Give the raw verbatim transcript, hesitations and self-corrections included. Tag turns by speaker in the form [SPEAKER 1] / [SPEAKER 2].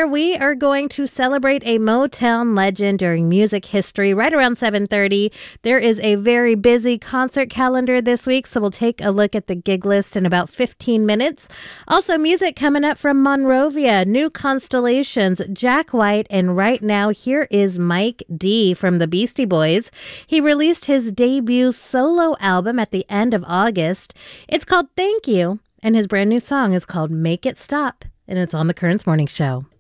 [SPEAKER 1] where we are going to celebrate a Motown legend during music history right around seven thirty. There is a very busy concert calendar this week, so we'll take a look at the gig list in about fifteen minutes. Also, music coming up from Monrovia, New Constellations, Jack White, and right now, here is Mike D from the Beastie Boys. He released his debut solo album at the end of August. It's called Thank You, and his brand new song is called Make It Stop, and it's on the Currents Morning Show.